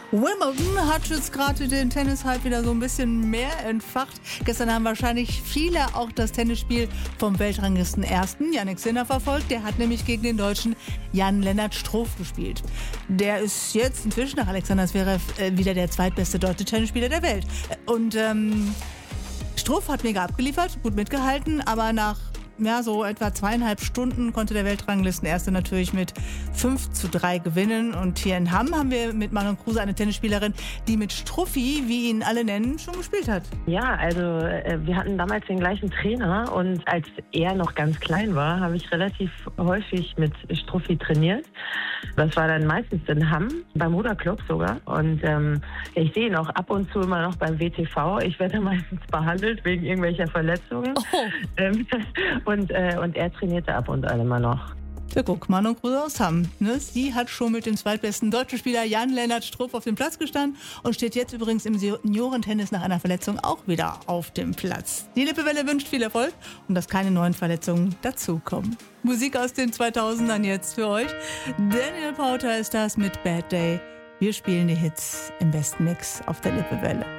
Wimbledon hat jetzt gerade den Tennis-Hype wieder so ein bisschen mehr entfacht. Gestern haben wahrscheinlich viele auch das Tennisspiel vom Weltranglisten Ersten, Jannik Sinner, verfolgt. Der hat nämlich gegen den Deutschen Jan-Lennart Struff gespielt. Der ist jetzt inzwischen nach Alexander Zverev wieder der zweitbeste deutsche Tennisspieler der Welt. Und Struff hat mega abgeliefert, gut mitgehalten, aber nach so etwa 2,5 Stunden konnte der Weltranglisten-Erste natürlich mit 5:3 gewinnen. Und hier in Hamm haben wir mit Manon Kruse eine Tennisspielerin, die mit Struffi, wie ihn alle nennen, schon gespielt hat. Ja, also wir hatten damals den gleichen Trainer und als er noch ganz klein war, habe ich relativ häufig mit Struffi trainiert. Das war dann meistens in Hamm, beim Ruderclub sogar. Und ich sehe ihn auch ab und zu immer noch beim WTV. Ich werde meistens behandelt wegen irgendwelcher Verletzungen. Oh. Und er trainierte ab und an immer noch. Ja, guck, Manon Kruse aus Hamm. Ne? Sie hat schon mit dem zweitbesten deutschen Spieler Jan-Lennart Struff auf dem Platz gestanden und steht jetzt übrigens im Seniorentennis nach einer Verletzung auch wieder auf dem Platz. Die Lippewelle wünscht viel Erfolg und dass keine neuen Verletzungen dazukommen. Musik aus den 2000ern jetzt für euch. Daniel Powter ist das mit Bad Day. Wir spielen die Hits im besten Mix auf der Lippewelle.